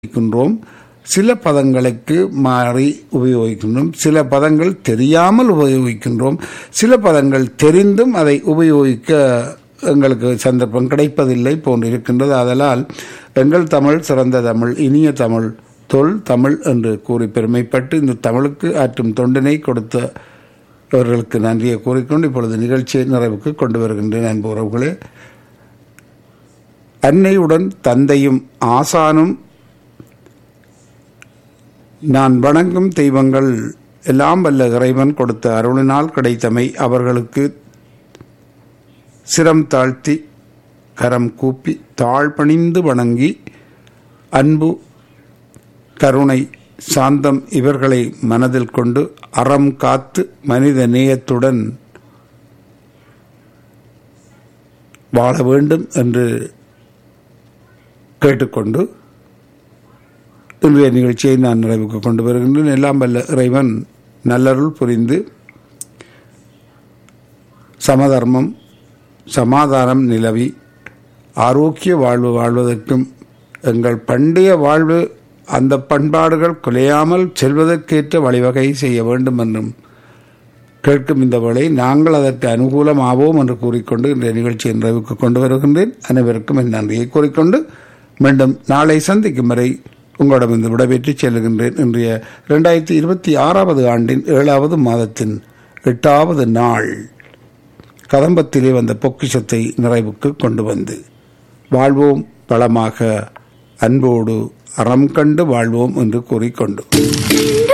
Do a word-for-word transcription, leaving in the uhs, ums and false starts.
உபயோகிக்கின்றோம். சில பதங்களுக்கு மாறி உபயோகிக்கின்றோம். சில பதங்கள் தெரியாமல் உபயோகிக்கின்றோம். சில பதங்கள் தெரிந்தும் அதை உபயோகிக்க எங்களுக்கு சந்தர்ப்பம் கிடைப்பதில்லை போன்று இருக்கின்றது. அதனால் எங்கள் தமிழ் சிறந்த தமிழ், இனிய தமிழ், தொல் தமிழ் என்று கூறி பெருமைப்பட்டு இந்த தமிழுக்கு ஆற்றும் தொண்டினை கொடுத்த அவர்களுக்கு நன்றியை கூறிக்கொண்டு இப்பொழுது நிகழ்ச்சியை நிறைவுக்கு கொண்டு வருகின்றேன். அன்பு உறவுகளே, அன்னையுடன் தந்தையும் ஆசானும் நான் வணங்கும் தெய்வங்கள் எல்லாம் வல்ல இறைவன் கொடுத்த அருளினால் கிடைத்தமை அவர்களுக்கு சிரம் தாழ்த்தி கரம் கூப்பி தாழ்பணிந்து வணங்கி அன்பு, கருணை, சாந்தம் இவர்களை மனதில் கொண்டு அறம் காத்து மனித நேயத்துடன் வாழ வேண்டும் என்று கேட்டுக்கொண்டு இன்றைய நிகழ்ச்சியை நான் நிறைவுக்கு கொண்டு வருகின்றேன். எல்லாம் வல்ல இறைவன் நல்லருள் புரிந்து சமதர்மம் சமாதானம் நிலவி ஆரோக்கிய வாழ்வு வாழ்வதற்கும் எங்கள் பண்டைய வாழ்வு அந்த பண்பாடுகள் குலையாமல் செல்வதற்கேற்ற வழிவகை செய்ய வேண்டும் என்றும் கேட்கும் இந்த வேளை நாங்கள் அதற்கு அனுகூலமாவோம் என்று கூறிக்கொண்டு இன்றைய நிகழ்ச்சியை நிறைவுக்கு கொண்டு வருகின்றேன். அனைவருக்கும் என் நன்றியை கூறிக்கொண்டு மீண்டும் நாளை சந்திக்கும் வரை உங்களிடமிருந்து விடைபெற்று செல்லுகின்றேன். இன்றைய இரண்டாயிரத்தி இருபத்தி ஆறாவது ஆண்டின் ஏழாவது மாதத்தின் எட்டாவது நாள் கதம்பத்திலே வந்த பொக்கிஷத்தை நிறைவுக்கு கொண்டு வந்து வாழ்வோம் பலமாக, அன்போடு அறம் கண்டு வாழ்வோம் என்று கூறிக்கொண்டு